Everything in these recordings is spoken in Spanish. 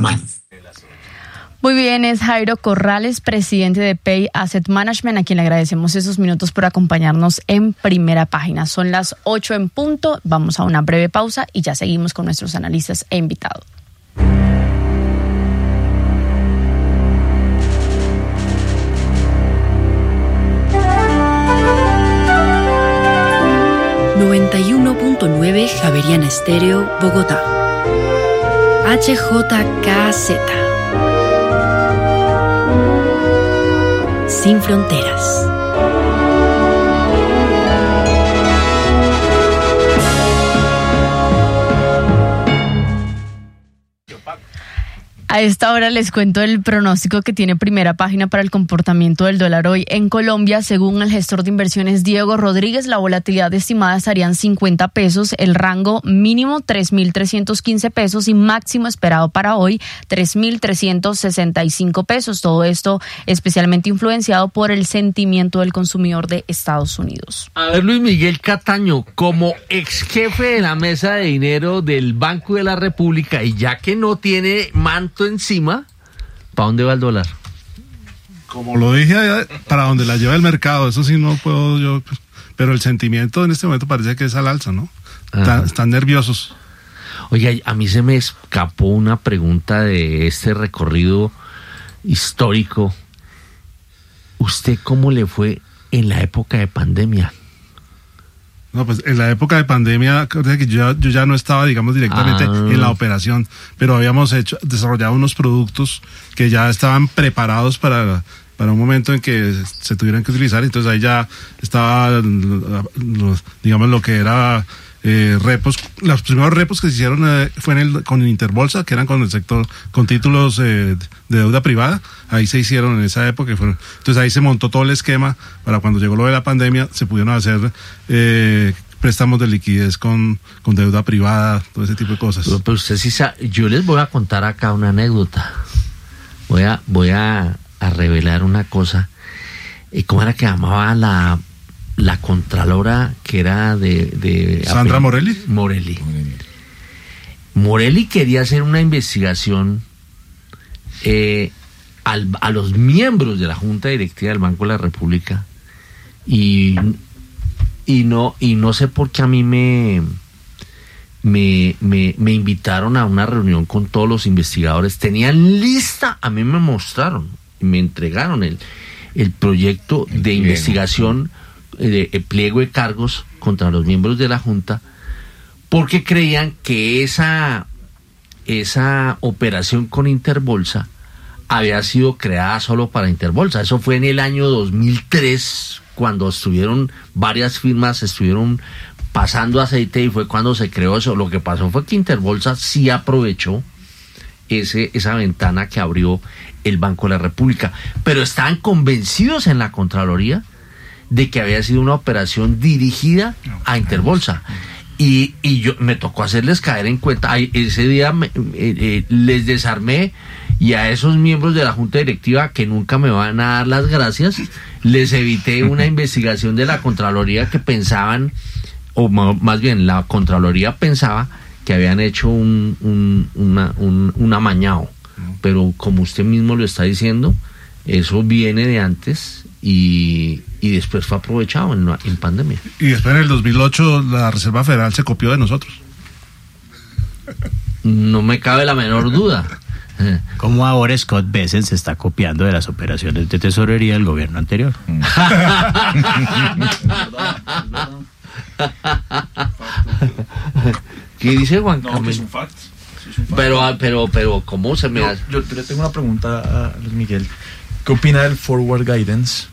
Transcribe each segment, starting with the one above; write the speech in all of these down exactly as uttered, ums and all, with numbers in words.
normal. Muy bien, es Jairo Corrales, presidente de Pay Asset Management, a quien le agradecemos esos minutos por acompañarnos en Primera Página. Son las ocho en punto, vamos a una breve pausa y ya seguimos con nuestros analistas e invitados. noventa y uno punto nueve Javeriana Estéreo, Bogotá. H J K Z. Sin fronteras. A esta hora les cuento el pronóstico que tiene Primera Página para el comportamiento del dólar hoy en Colombia. Según el gestor de inversiones Diego Rodríguez, la volatilidad estimada estaría en cincuenta pesos, el rango mínimo tres mil trescientos quince pesos y máximo esperado para hoy tres mil trescientos sesenta y cinco pesos. Todo esto especialmente influenciado por el sentimiento del consumidor de Estados Unidos. A ver, Luis Miguel Cataño, como ex jefe de la mesa de dinero del Banco de la República, y ya que no tiene manto encima, ¿para dónde va el dólar? Como lo dije, para donde la lleva el mercado, eso sí no puedo yo, pero el sentimiento en este momento parece que es al alza, ¿no? Están, están nerviosos. Oiga, a mí se me escapó una pregunta de este recorrido histórico. ¿Usted cómo le fue en la época de pandemia? No, pues en la época de pandemia, que yo, yo ya no estaba, digamos, directamente ah. en la operación, pero habíamos hecho, desarrollado unos productos que ya estaban preparados para, para un momento en que se tuvieran que utilizar, entonces ahí ya estaba, digamos, lo que era eh, repos. Los primeros repos que se hicieron eh, fue en el, con Interbolsa, que eran con el sector, con títulos eh, de deuda privada. Ahí se hicieron en esa época. Fueron, entonces ahí se montó todo el esquema para cuando llegó lo de la pandemia, se pudieron hacer eh, préstamos de liquidez con, con deuda privada, todo ese tipo de cosas. Pero, pero usted sí sabe, yo les voy a contar acá una anécdota. Voy a, voy a, a revelar una cosa. ¿Cómo era que llamaba la, la contralora que era de... de ¿Sandra Morelli? Morelli. Morelli quería hacer una investigación eh, al, a los miembros de la Junta Directiva del Banco de la República y, y, no, y no sé por qué a mí me, me, me, me invitaron a una reunión con todos los investigadores. Tenían lista, a mí me mostraron, me entregaron el, el proyecto el de pliego. investigación, de, de pliego de cargos contra los miembros de la Junta, porque creían que esa, esa operación con Interbolsa había sido creada solo para Interbolsa. Eso fue en el año dos mil tres, cuando estuvieron varias firmas, estuvieron pasando aceite, y fue cuando se creó eso. Lo que pasó fue que Interbolsa sí aprovechó ese, esa ventana que abrió el Banco de la República, pero estaban convencidos en la Contraloría de que había sido una operación dirigida a Interbolsa. Y, y yo me tocó hacerles caer en cuenta. Ay, ese día me, eh, eh, les desarmé, y a esos miembros de la Junta Directiva que nunca me van a dar las gracias, les evité una investigación de la Contraloría que pensaban, o más bien la Contraloría pensaba que habían hecho un, un, una, un, un amañado. Pero como usted mismo lo está diciendo, eso viene de antes y, y después fue aprovechado en, en pandemia. Y después en el dos mil ocho la Reserva Federal se copió de nosotros. No me cabe la menor duda. Como ahora Scott Bessent se está copiando de las operaciones de tesorería del gobierno anterior. ¿Qué dice Juan Camilo? No, que es un fact. Es un fact. Pero, pero, pero, ¿cómo se me yo, hace? Yo, yo le tengo una pregunta a Luis Miguel. ¿Qué opina del forward guidance?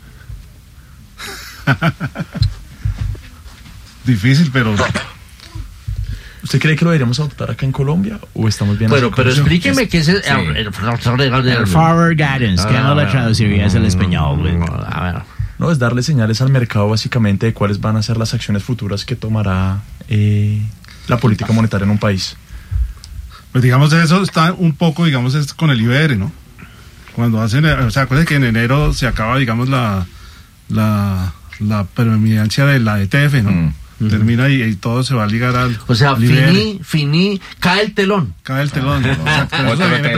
Difícil, pero... ¿Usted cree que lo deberíamos adoptar acá en Colombia o estamos bien? Bueno, pero explíqueme qué es el, sí. el, el, el forward guidance, que no lo traducirías al español. A ver. No, es darle señales al mercado básicamente de cuáles van a ser las acciones futuras que tomará eh, la política monetaria en un país. Pues digamos, eso está un poco, digamos, es con el I B R, ¿no? Cuando hacen, o sea, acuérdense que en enero se acaba, digamos, la la, la predominancia de la E T F, ¿no? Mm. Termina y, y todo se va a ligar al... O sea, al I B R. finí, finí, cae el telón. Cae el telón. ¿No? O sea,